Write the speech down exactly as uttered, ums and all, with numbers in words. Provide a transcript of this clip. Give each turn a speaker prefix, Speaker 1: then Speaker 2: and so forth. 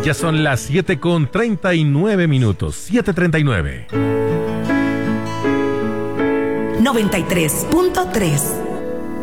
Speaker 1: Ya son las siete con treinta y nueve minutos. siete treinta y nueve.
Speaker 2: noventa y tres punto tres.